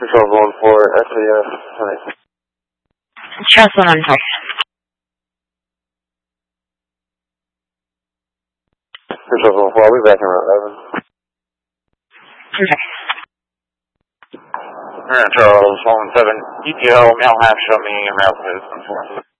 Control 1-4, SAS. Charles 1-4. Control 1-4, I'll be back in route 11. Okay. Charles 1-7, ETL, mail half, show me route 1-4.